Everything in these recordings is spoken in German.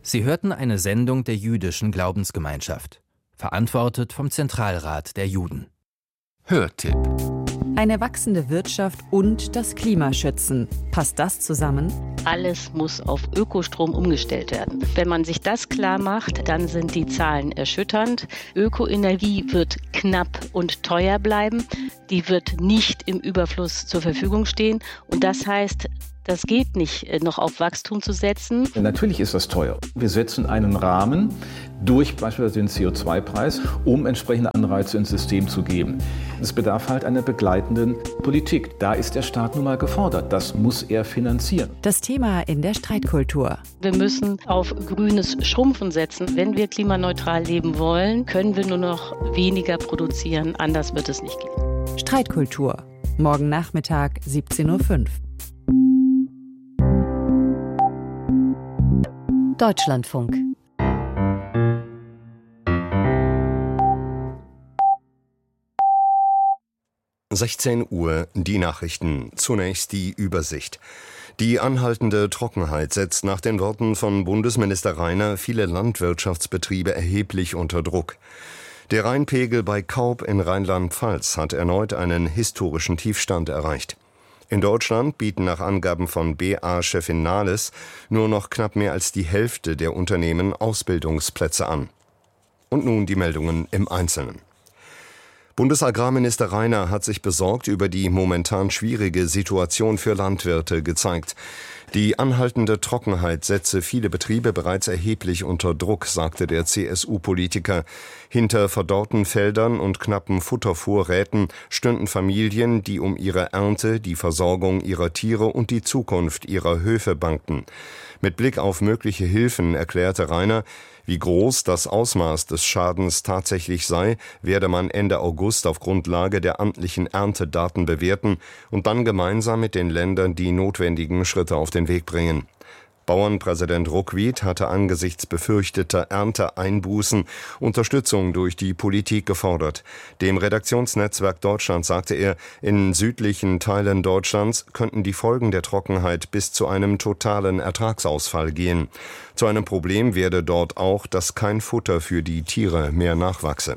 Sie hörten eine Sendung der jüdischen Glaubensgemeinschaft, verantwortet vom Zentralrat der Juden. Hörtipp: Eine wachsende Wirtschaft und das Klima schützen. Passt das zusammen? Alles muss auf Ökostrom umgestellt werden. Wenn man sich das klar macht, dann sind die Zahlen erschütternd. Ökoenergie wird knapp und teuer bleiben. Die wird nicht im Überfluss zur Verfügung stehen. Und das heißt, das geht nicht, noch auf Wachstum zu setzen. Natürlich ist das teuer. Wir setzen einen Rahmen durch beispielsweise den CO2-Preis, um entsprechende Anreize ins System zu geben. Es bedarf halt einer begleitenden Politik. Da ist der Staat nun mal gefordert. Das muss er finanzieren. Das Thema in der Streitkultur. Wir müssen auf grünes Schrumpfen setzen. Wenn wir klimaneutral leben wollen, können wir nur noch weniger produzieren. Anders wird es nicht gehen. Streitkultur. Morgen Nachmittag 17:05 Uhr. Deutschlandfunk. Uhr, die Nachrichten. Zunächst die Übersicht. Die anhaltende Trockenheit setzt nach den Worten von Bundesminister Rainer viele Landwirtschaftsbetriebe erheblich unter Druck. Der Rheinpegel bei Kaub in Rheinland-Pfalz hat erneut einen historischen Tiefstand erreicht. In Deutschland bieten nach Angaben von BA-Chefin Nahles nur noch knapp mehr als die Hälfte der Unternehmen Ausbildungsplätze an. Und nun die Meldungen im Einzelnen. Bundesagrarminister Rainer hat sich besorgt über die momentan schwierige Situation für Landwirte gezeigt. Die anhaltende Trockenheit setze viele Betriebe bereits erheblich unter Druck, sagte der CSU-Politiker. Hinter verdorrten Feldern und knappen Futtervorräten stünden Familien, die um ihre Ernte, die Versorgung ihrer Tiere und die Zukunft ihrer Höfe bangten. Mit Blick auf mögliche Hilfen erklärte Rainer, wie groß das Ausmaß des Schadens tatsächlich sei, werde man Ende August auf Grundlage der amtlichen Erntedaten bewerten und dann gemeinsam mit den Ländern die notwendigen Schritte auf den Weg bringen. Bauernpräsident Ruckwied hatte angesichts befürchteter Ernteeinbußen Unterstützung durch die Politik gefordert. Dem Redaktionsnetzwerk Deutschland sagte er, in südlichen Teilen Deutschlands könnten die Folgen der Trockenheit bis zu einem totalen Ertragsausfall gehen. Zu einem Problem werde dort auch, dass kein Futter für die Tiere mehr nachwachse.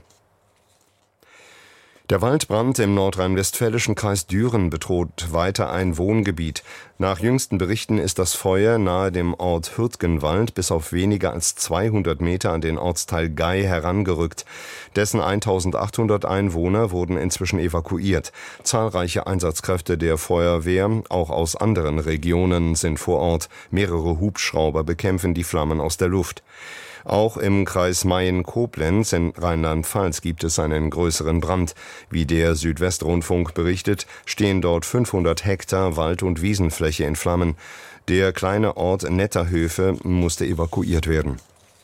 Der Waldbrand im nordrhein-westfälischen Kreis Düren bedroht weiter ein Wohngebiet. Nach jüngsten Berichten ist das Feuer nahe dem Ort Hürtgenwald bis auf weniger als 200 Meter an den Ortsteil Gei herangerückt. Dessen 1800 Einwohner wurden inzwischen evakuiert. Zahlreiche Einsatzkräfte der Feuerwehr, auch aus anderen Regionen, sind vor Ort. Mehrere Hubschrauber bekämpfen die Flammen aus der Luft. Auch im Kreis Mayen-Koblenz in Rheinland-Pfalz gibt es einen größeren Brand. Wie der Südwestrundfunk berichtet, stehen dort 500 Hektar Wald- und Wiesenfläche in Flammen. Der kleine Ort Netterhöfe musste evakuiert werden.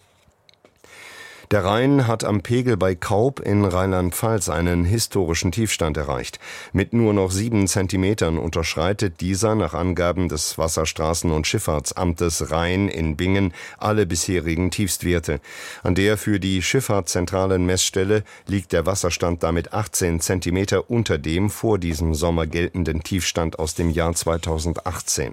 Der Rhein hat am Pegel bei Kaub in Rheinland-Pfalz einen historischen Tiefstand erreicht. Mit nur noch 7 Zentimetern unterschreitet dieser nach Angaben des Wasserstraßen- und Schifffahrtsamtes Rhein in Bingen alle bisherigen Tiefstwerte. An der für die Schifffahrtszentralen Messstelle liegt der Wasserstand damit 18 Zentimeter unter dem vor diesem Sommer geltenden Tiefstand aus dem Jahr 2018.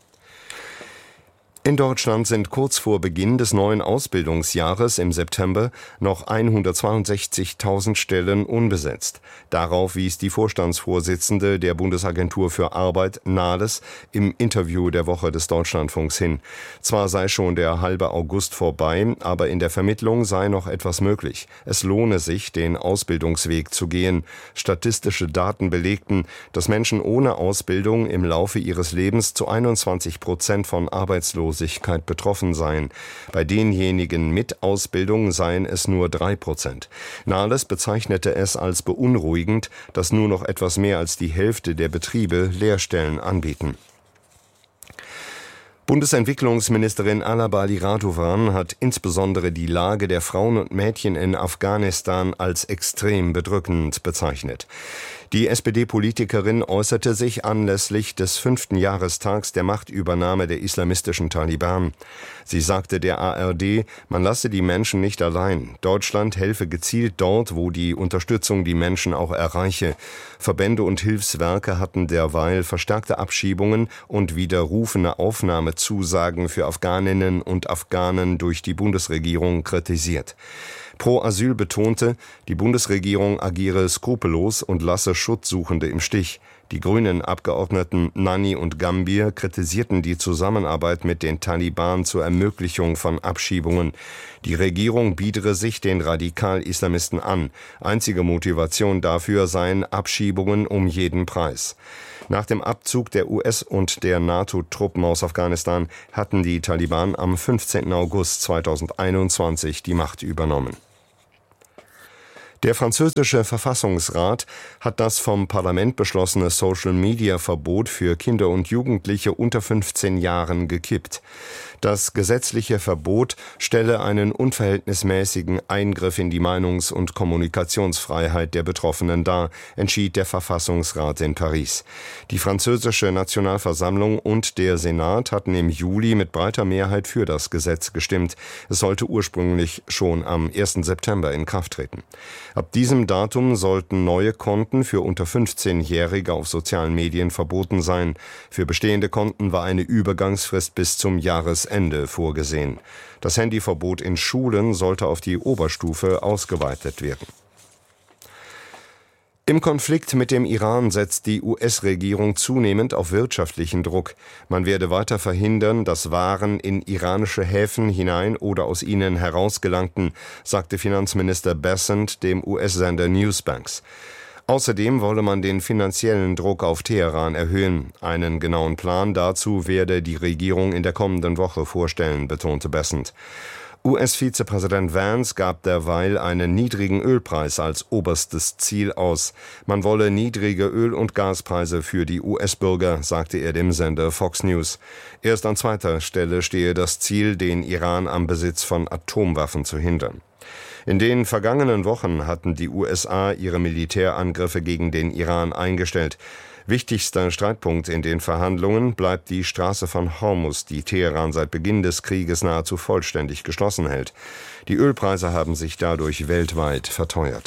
In Deutschland sind kurz vor Beginn des neuen Ausbildungsjahres im September noch 162.000 Stellen unbesetzt. Darauf wies die Vorstandsvorsitzende der Bundesagentur für Arbeit, Nahles, im Interview der Woche des Deutschlandfunks hin. Zwar sei schon der halbe August vorbei, aber in der Vermittlung sei noch etwas möglich. Es lohne sich, den Ausbildungsweg zu gehen. Statistische Daten belegten, dass Menschen ohne Ausbildung im Laufe ihres Lebens zu 21% von Arbeitslosigkeit betroffen seien. Bei denjenigen mit Ausbildung seien es nur 3%. Nahles bezeichnete es als beunruhigend, dass nur noch etwas mehr als die Hälfte der Betriebe Lehrstellen anbieten. Bundesentwicklungsministerin Alabali Radovan hat insbesondere die Lage der Frauen und Mädchen in Afghanistan als extrem bedrückend bezeichnet. Die SPD-Politikerin äußerte sich anlässlich des 5. Jahrestags der Machtübernahme der islamistischen Taliban. Sie sagte der ARD, man lasse die Menschen nicht allein. Deutschland helfe gezielt dort, wo die Unterstützung die Menschen auch erreiche. Verbände und Hilfswerke hatten derweil verstärkte Abschiebungen und widerrufene Aufnahmezusagen für Afghaninnen und Afghanen durch die Bundesregierung kritisiert. Pro Asyl betonte, die Bundesregierung agiere skrupellos und lasse Schutzsuchende im Stich. Die grünen Abgeordneten Nanni und Gambier kritisierten die Zusammenarbeit mit den Taliban zur Ermöglichung von Abschiebungen. Die Regierung biedere sich den Radikal-Islamisten an. Einzige Motivation dafür seien Abschiebungen um jeden Preis. Nach dem Abzug der US- und der NATO-Truppen aus Afghanistan hatten die Taliban am 15. August 2021 die Macht übernommen. Der französische Verfassungsrat hat das vom Parlament beschlossene Social-Media-Verbot für Kinder und Jugendliche unter 15 Jahren gekippt. Das gesetzliche Verbot stelle einen unverhältnismäßigen Eingriff in die Meinungs- und Kommunikationsfreiheit der Betroffenen dar, entschied der Verfassungsrat in Paris. Die französische Nationalversammlung und der Senat hatten im Juli mit breiter Mehrheit für das Gesetz gestimmt. Es sollte ursprünglich schon am 1. September in Kraft treten. Ab diesem Datum sollten neue Konten für unter 15-Jährige auf sozialen Medien verboten sein. Für bestehende Konten war eine Übergangsfrist bis zum Jahresende vorgesehen. Das Handyverbot in Schulen sollte auf die Oberstufe ausgeweitet werden. Im Konflikt mit dem Iran setzt die US-Regierung zunehmend auf wirtschaftlichen Druck. Man werde weiter verhindern, dass Waren in iranische Häfen hinein oder aus ihnen herausgelangten, sagte Finanzminister Bessent dem US-Sender Newsbanks. Außerdem wolle man den finanziellen Druck auf Teheran erhöhen. Einen genauen Plan dazu werde die Regierung in der kommenden Woche vorstellen, betonte Bessent. US-Vizepräsident Vance gab derweil einen niedrigen Ölpreis als oberstes Ziel aus. Man wolle niedrige Öl- und Gaspreise für die US-Bürger, sagte er dem Sender Fox News. Erst an zweiter Stelle stehe das Ziel, den Iran am Besitz von Atomwaffen zu hindern. In den vergangenen Wochen hatten die USA ihre Militärangriffe gegen den Iran eingestellt. Wichtigster Streitpunkt in den Verhandlungen bleibt die Straße von Hormuz, die Teheran seit Beginn des Krieges nahezu vollständig geschlossen hält. Die Ölpreise haben sich dadurch weltweit verteuert.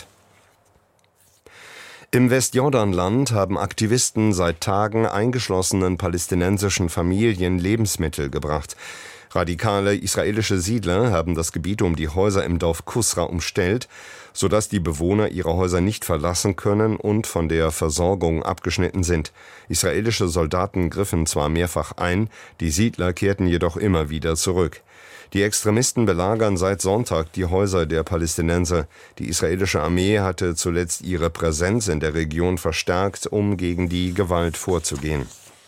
Im Westjordanland haben Aktivisten seit Tagen eingeschlossenen palästinensischen Familien Lebensmittel gebracht. Radikale israelische Siedler haben das Gebiet um die Häuser im Dorf Kusra umstellt, sodass die Bewohner ihre Häuser nicht verlassen können und von der Versorgung abgeschnitten sind. Israelische Soldaten griffen zwar mehrfach ein, die Siedler kehrten jedoch immer wieder zurück. Die Extremisten belagern seit Sonntag die Häuser der Palästinenser. Die israelische Armee hatte zuletzt ihre Präsenz in der Region verstärkt, um gegen die Gewalt vorzugehen.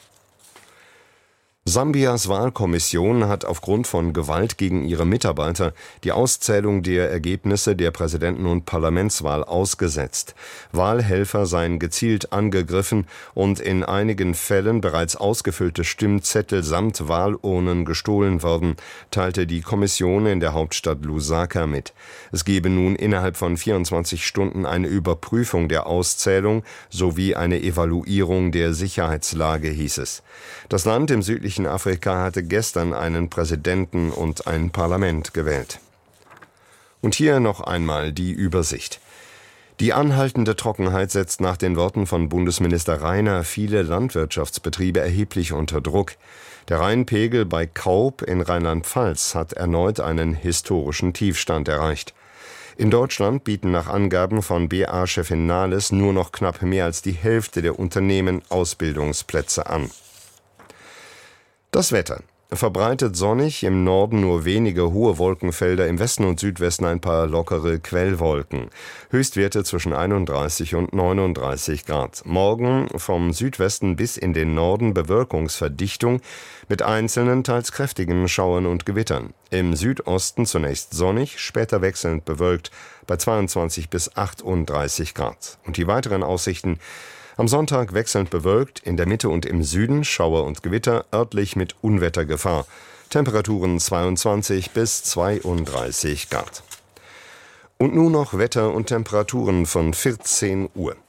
Sambias Wahlkommission hat aufgrund von Gewalt gegen ihre Mitarbeiter die Auszählung der Ergebnisse der Präsidenten- und Parlamentswahl ausgesetzt. Wahlhelfer seien gezielt angegriffen und in einigen Fällen bereits ausgefüllte Stimmzettel samt Wahlurnen gestohlen worden, teilte die Kommission in der Hauptstadt Lusaka mit. Es gebe nun innerhalb von 24 Stunden eine Überprüfung der Auszählung sowie eine Evaluierung der Sicherheitslage, hieß es. Das Land im südlichen Afrika hatte gestern einen Präsidenten und ein Parlament gewählt. Und hier noch einmal die Übersicht. Die anhaltende Trockenheit setzt nach den Worten von Bundesminister Rainer viele Landwirtschaftsbetriebe erheblich unter Druck. Der Rheinpegel bei Kaub in Rheinland-Pfalz hat erneut einen historischen Tiefstand erreicht. In Deutschland bieten nach Angaben von BA-Chefin Nahles nur noch knapp mehr als die Hälfte der Unternehmen Ausbildungsplätze an. Das Wetter. Verbreitet sonnig, im Norden nur wenige hohe Wolkenfelder, im Westen und Südwesten ein paar lockere Quellwolken. Höchstwerte zwischen 31 und 39 Grad. Morgen vom Südwesten bis in den Norden Bewölkungsverdichtung mit einzelnen, teils kräftigen Schauern und Gewittern. Im Südosten zunächst sonnig, später wechselnd bewölkt bei 22 bis 38 Grad. Und die weiteren Aussichten: am Sonntag wechselnd bewölkt, in der Mitte und im Süden Schauer und Gewitter, örtlich mit Unwettergefahr. Temperaturen 22 bis 32 Grad. Und nun noch Wetter und Temperaturen von 14 Uhr.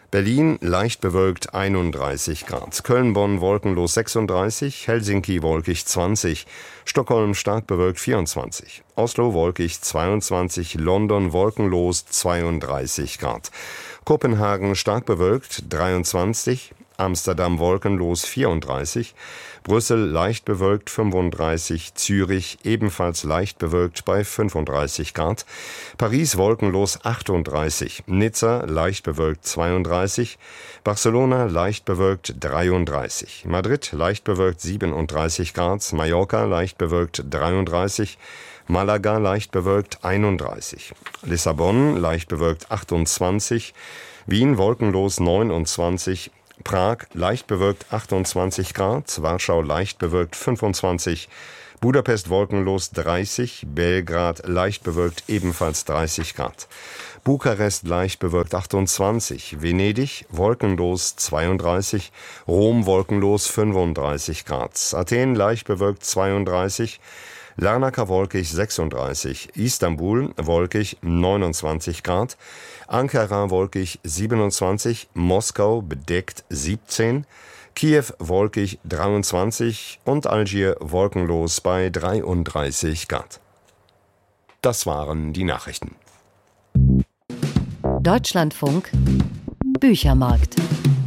Berlin leicht bewölkt 31 Grad. Köln-Bonn wolkenlos 36, Helsinki wolkig 20, Stockholm stark bewölkt 24, Oslo wolkig 22, London wolkenlos 32 Grad. Kopenhagen stark bewölkt 23, Amsterdam wolkenlos 34, Brüssel leicht bewölkt 35, Zürich ebenfalls leicht bewölkt bei 35 Grad, Paris wolkenlos 38, Nizza leicht bewölkt 32, Barcelona leicht bewölkt 33, Madrid leicht bewölkt 37 Grad, Mallorca leicht bewölkt 33, Malaga leicht bewölkt 31, Lissabon leicht bewölkt 28, Wien wolkenlos 29, Prag leicht bewölkt 28 Grad, Warschau leicht bewölkt 25, Budapest wolkenlos 30, Belgrad leicht bewölkt ebenfalls 30 Grad, Bukarest leicht bewölkt 28, Venedig wolkenlos 32, Rom wolkenlos 35 Grad, Athen leicht bewölkt 32, Larnaca wolkig 36, Istanbul wolkig 29 Grad, Ankara wolkig 27, Moskau bedeckt 17, Kiew wolkig 23 und Algier wolkenlos bei 33 Grad. Das waren die Nachrichten. Deutschlandfunk Büchermarkt.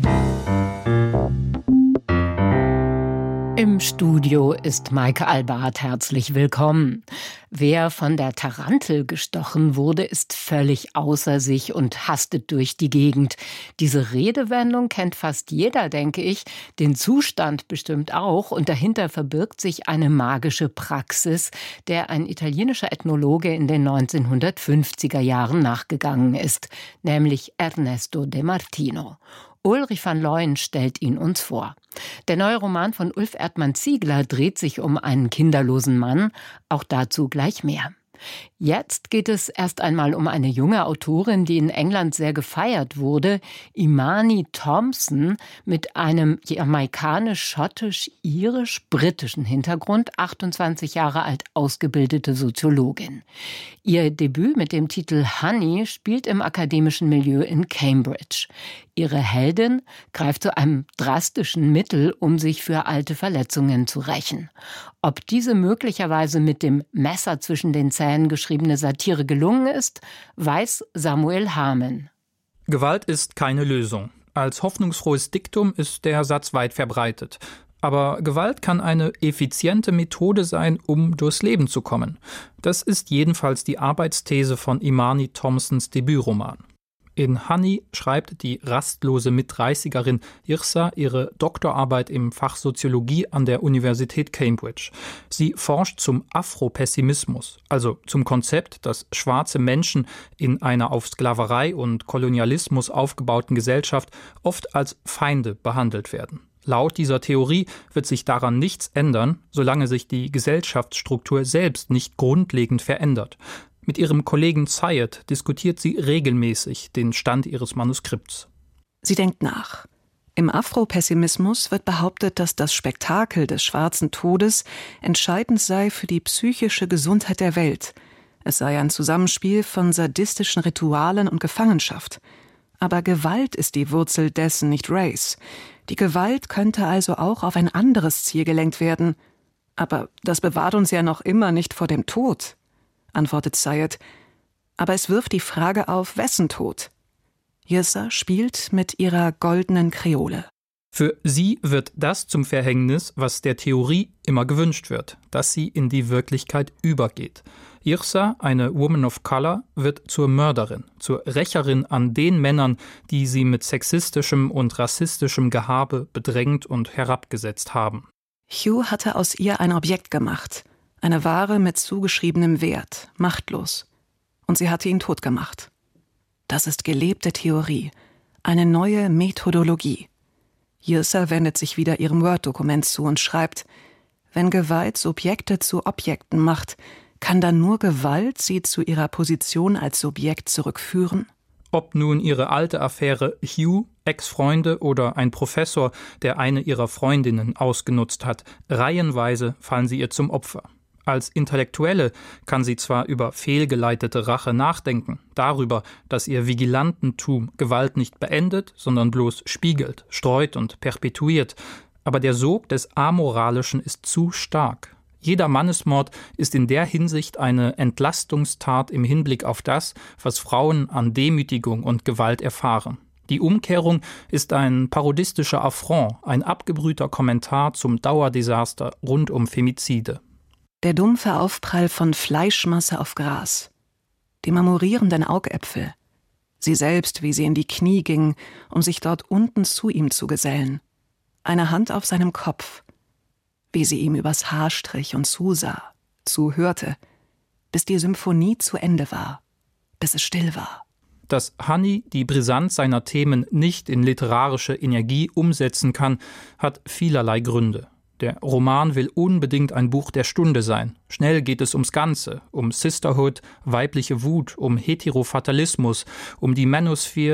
Im Studio ist Maike Albart. Herzlich willkommen. Wer von der Tarantel gestochen wurde, ist völlig außer sich und hastet durch die Gegend. Diese Redewendung kennt fast jeder, denke ich, den Zustand bestimmt auch. Und dahinter verbirgt sich eine magische Praxis, der ein italienischer Ethnologe in den 1950er Jahren nachgegangen ist, nämlich Ernesto De Martino. Ulrich van Leuen stellt ihn uns vor. Der neue Roman von Ulf Erdmann-Ziegler dreht sich um einen kinderlosen Mann, auch dazu gleich mehr. Jetzt geht es erst einmal um eine junge Autorin, die in England sehr gefeiert wurde, Imani Thompson, mit einem jamaikanisch-schottisch-irisch-britischen Hintergrund, 28 Jahre alt, ausgebildete Soziologin. Ihr Debüt mit dem Titel Honey spielt im akademischen Milieu in Cambridge. Ihre Heldin greift zu einem drastischen Mittel, um sich für alte Verletzungen zu rächen. Ob diese möglicherweise mit dem Messer zwischen den Zähnen geschriebene Satire gelungen ist, weiß Samuel Hamann. Gewalt ist keine Lösung. Als hoffnungsfrohes Diktum ist der Satz weit verbreitet. Aber Gewalt kann eine effiziente Methode sein, um durchs Leben zu kommen. Das ist jedenfalls die Arbeitsthese von Imani Thompsons Debütroman. In Honey schreibt die rastlose Mit-30erin Yrsa ihre Doktorarbeit im Fach Soziologie an der Universität Cambridge. Sie forscht zum Afropessimismus, also zum Konzept, dass schwarze Menschen in einer auf Sklaverei und Kolonialismus aufgebauten Gesellschaft oft als Feinde behandelt werden. Laut dieser Theorie wird sich daran nichts ändern, solange sich die Gesellschaftsstruktur selbst nicht grundlegend verändert. Mit ihrem Kollegen Syed diskutiert sie regelmäßig den Stand ihres Manuskripts. Sie denkt nach. Im Afropessimismus wird behauptet, dass das Spektakel des schwarzen Todes entscheidend sei für die psychische Gesundheit der Welt. Es sei ein Zusammenspiel von sadistischen Ritualen und Gefangenschaft. Aber Gewalt ist die Wurzel dessen, nicht Race. Die Gewalt könnte also auch auf ein anderes Ziel gelenkt werden. Aber das bewahrt uns ja noch immer nicht vor dem Tod, antwortet Syed. Aber es wirft die Frage auf, wessen Tod? Yrsa spielt mit ihrer goldenen Kreole. Für sie wird das zum Verhängnis, was der Theorie immer gewünscht wird, dass sie in die Wirklichkeit übergeht. Yrsa, eine Woman of Color, wird zur Mörderin, zur Rächerin an den Männern, die sie mit sexistischem und rassistischem Gehabe bedrängt und herabgesetzt haben. Hugh hatte aus ihr ein Objekt gemacht, eine Ware mit zugeschriebenem Wert, machtlos. Und sie hatte ihn tot gemacht. Das ist gelebte Theorie, eine neue Methodologie. Yrsa wendet sich wieder ihrem Word-Dokument zu und schreibt: Wenn Gewalt Subjekte zu Objekten macht, kann dann nur Gewalt sie zu ihrer Position als Subjekt zurückführen? Ob nun ihre alte Affäre Hugh, Ex-Freunde oder ein Professor, der eine ihrer Freundinnen ausgenutzt hat, reihenweise fallen sie ihr zum Opfer. Als Intellektuelle kann sie zwar über fehlgeleitete Rache nachdenken, darüber, dass ihr Vigilantentum Gewalt nicht beendet, sondern bloß spiegelt, streut und perpetuiert, aber der Sog des Amoralischen ist zu stark. Jeder Mannesmord ist in der Hinsicht eine Entlastungstat im Hinblick auf das, was Frauen an Demütigung und Gewalt erfahren. Die Umkehrung ist ein parodistischer Affront, ein abgebrühter Kommentar zum Dauerdesaster rund um Femizide. Der dumpfe Aufprall von Fleischmasse auf Gras, die marmorierenden Augäpfel, sie selbst, wie sie in die Knie ging, um sich dort unten zu ihm zu gesellen, eine Hand auf seinem Kopf, wie sie ihm übers Haar strich und zusah, zuhörte, bis die Symphonie zu Ende war, bis es still war. Dass Honey die Brisanz seiner Themen nicht in literarische Energie umsetzen kann, hat vielerlei Gründe. Der Roman will unbedingt ein Buch der Stunde sein. Schnell geht es ums Ganze, um Sisterhood, weibliche Wut, um Heterofatalismus, um die Manosphere